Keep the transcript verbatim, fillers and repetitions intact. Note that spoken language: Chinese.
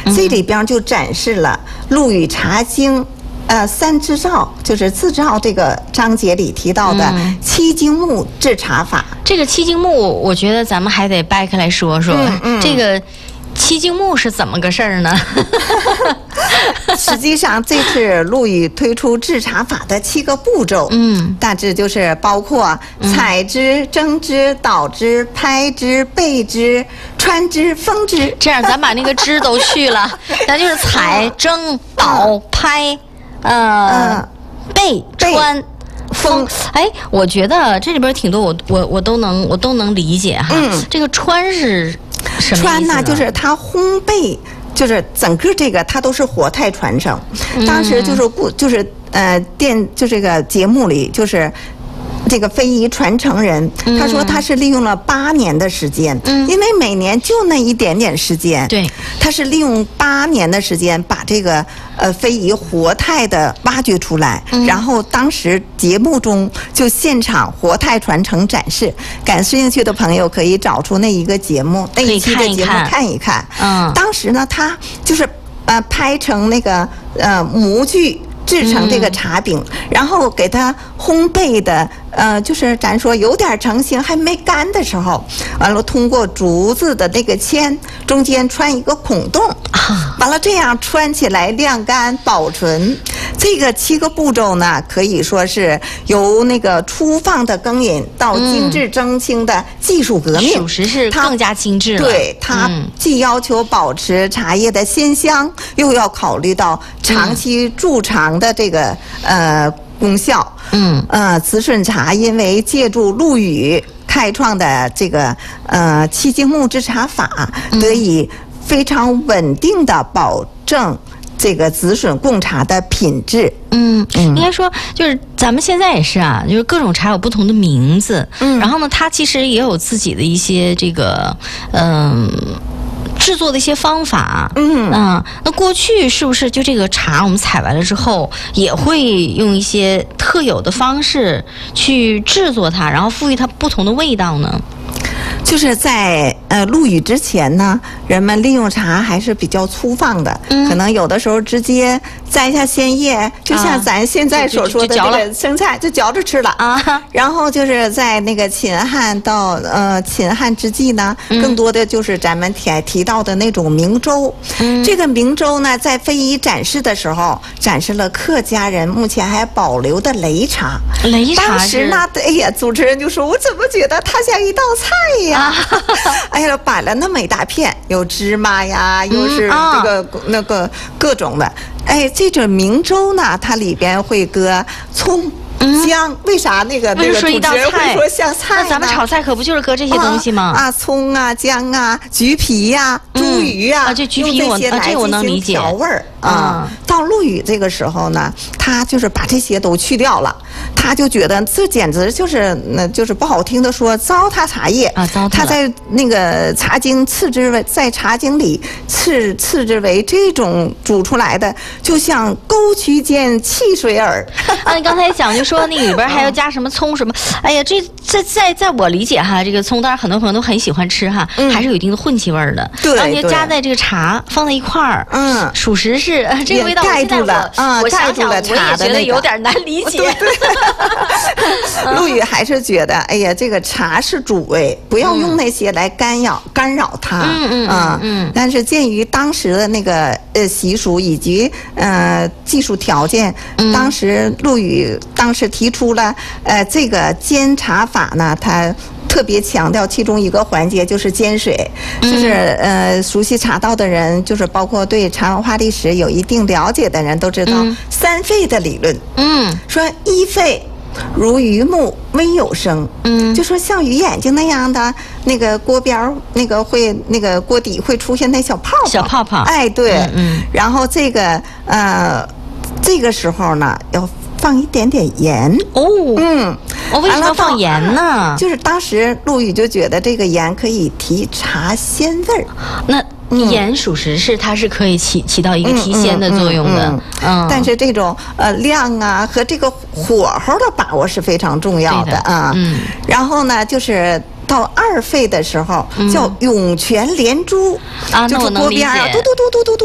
这里边就展示了陆羽茶经呃，三制造就是自造这个章节里提到的七经目制茶法。 嗯、这个七经目，我觉得咱们还得掰开来说说。嗯嗯、这个七经目是怎么个事儿呢？ 实际上，这是陆羽推出制茶法的七个步骤。嗯，大致就是包括采汁、蒸汁、捣汁、拍汁、焙汁、穿汁、封汁。 这样，咱把那个汁都去了，咱就是采、蒸、捣、拍。呃，焙、穿、封，哎，我觉得这里边挺多，我我我都能我都能理解哈。嗯，这个穿是什么意思呢？ 穿呢，就是它烘焙，就是整个这个它都是活态传承。当时就是不就是呃电就这个节目里就是。这个非遗传承人，他说他是利用了八年的时间，嗯、因为每年就那一点点时间， 对， 他是利用八年的时间把这个呃非遗活态的挖掘出来，嗯、然后当时节目中就现场活态传承展示，感兴趣的朋友可以找出那一个节目那一期的节目看一看。嗯，当时呢，他就是呃拍成那个呃模具。制成这个茶饼，嗯、然后给它烘焙的，呃，就是咱说有点成型还没干的时候，完了通过竹子的那个签中间穿一个孔洞，啊、完了这样穿起来晾干保存。这个七个步骤呢，可以说是由那个粗放的羹饮到精致蒸青的技术革命， 属实是更加精致了。 对，它既要求保持茶叶的鲜香，又要考虑到长期贮藏的这个呃功效。嗯，呃，慈顺茶因为借助陆羽开创的这个呃七经目制茶法，得以非常稳定的保证这个紫笋贡茶的品质。 嗯，应该说就是咱们现在也是啊，就是各种茶有不同的名字。嗯，然后呢，它其实也有自己的一些这个嗯。制作的一些方法，嗯啊，那过去是不是就这个茶我们采完了之后，也会用一些特有的方式去制作它，然后赋予它不同的味道呢？ 就是在呃陆羽之前呢，人们利用茶还是比较粗放的，嗯、可能有的时候直接摘下鲜叶，就像咱现在所说的这个生菜，就嚼着吃了啊。然后就是在那个秦汉到呃秦汉之际呢，嗯、更多的就是咱们提提到的那种明粥。嗯、这个明粥呢，在非遗展示的时候，展示了客家人目前还保留的擂茶。 擂茶当时呢，哎呀，主持人就说：“我怎么觉得它像一道菜呀？”啊、哎呀，摆了那么一大片，有芝麻呀，又是这个、嗯、那个各种的。哎，这种明粥呢，它里边会搁葱。姜、嗯、为啥那个那个主持人会说像菜呢？ 那咱们炒菜可不就是搁这些东西吗？ 啊，啊葱啊、姜啊、橘皮呀、啊、茱萸呀、 啊，这橘皮我啊，这我能理解。 调味儿啊，到陆羽这个时候呢，他就是把这些都去掉了，他就觉得这简直就是那就是不好听的说糟蹋茶叶啊，糟蹋。 他在那个茶经赐之为在茶经里赐赐之为这种煮出来的，就像沟渠间汽水耳。 啊，你刚才讲就说那里边还要加什么葱什么，哎呀，这这在在我理解哈，这个葱当然很多朋友都很喜欢吃哈，嗯、还是有一定的混气味的。 对， 而且加在这个茶放在一块儿，嗯，属实是这个味道。 盖住了啊， 我想想，我也觉得有点难理解。 对对陆羽还是觉得，哎呀，这个茶是主味，不要用那些来干扰、嗯、干扰它。嗯嗯嗯嗯。但是鉴于当时的那个呃习俗以及呃技术条件，嗯、当时陆羽当时提出了呃这个煎茶法呢，它特别强调其中一个环节就是煎水，就是呃熟悉茶道的人，就是包括对茶文化历史有一定了解的人都知道、嗯、三沸的理论。嗯，说一沸如鱼目微有声，嗯，就说像鱼眼睛那样的那个锅边那个会那个锅底会出现那小泡泡， 小泡泡， 哎对，嗯，嗯然后这个呃这个时候呢要放一点点盐哦，嗯，我、哦、为什么要放盐呢？ 就是当时陆羽就觉得这个盐可以提茶鲜味儿。 那盐属实是它是可以起起到一个提鲜的作用的，嗯，嗯嗯嗯但是这种呃量啊和这个火候的把握是非常重要的, 的啊。嗯，然后呢就是到二沸的时候、嗯、叫涌泉连珠， 啊， 就是锅边啊，嘟嘟嘟嘟嘟嘟。